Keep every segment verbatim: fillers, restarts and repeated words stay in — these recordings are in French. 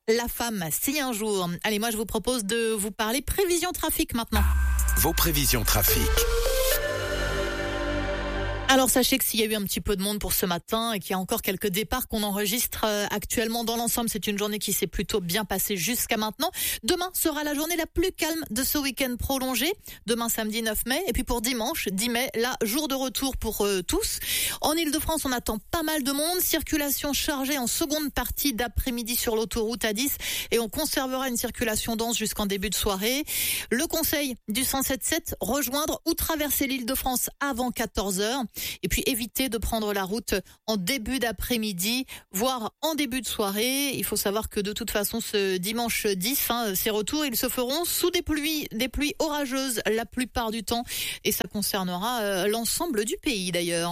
La femme, si un jour. Allez, moi je vous propose de vous parler prévision trafic maintenant. Vos prévisions trafic. Alors sachez que s'il y a eu un petit peu de monde pour ce matin et qu'il y a encore quelques départs qu'on enregistre actuellement dans l'ensemble, c'est une journée qui s'est plutôt bien passée jusqu'à maintenant. Demain sera la journée la plus calme de ce week-end prolongé. Demain samedi neuf mai et puis pour dimanche dix mai, là jour de retour pour euh, tous. En Ile-de-France, on attend pas mal de monde. Circulation chargée en seconde partie d'après-midi sur l'autoroute A dix et on conservera une circulation dense jusqu'en début de soirée. Le conseil du cent sept sept, rejoindre ou traverser l'Île-de-France avant quatorze heures. Et puis éviter de prendre la route en début d'après-midi, voire en début de soirée. Il faut savoir que de toute façon, ce dimanche dix, hein, ces retours, ils se feront sous des pluies, des pluies orageuses la plupart du temps. Et ça concernera euh, l'ensemble du pays d'ailleurs.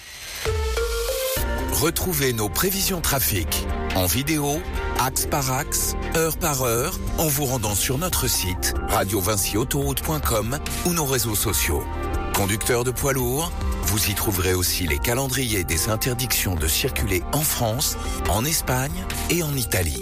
Retrouvez nos prévisions trafic en vidéo, axe par axe, heure par heure, en vous rendant sur notre site radio vinci autoroute point com ou nos réseaux sociaux. Conducteurs de poids lourds, vous y trouverez aussi les calendriers des interdictions de circuler en France, en Espagne et en Italie.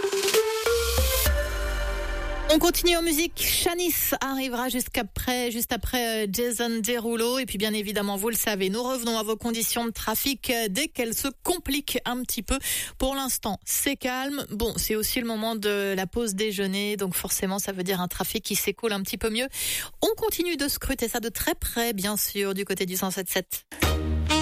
On continue en musique. Shanice arrivera jusqu'après, juste après Jason Derulo. Et puis bien évidemment, vous le savez, nous revenons à vos conditions de trafic dès qu'elles se compliquent un petit peu. Pour l'instant, c'est calme. Bon, c'est aussi le moment de la pause déjeuner. Donc forcément, ça veut dire un trafic qui s'écoule un petit peu mieux. On continue de scruter ça de très près, bien sûr, du côté du cent sept sept.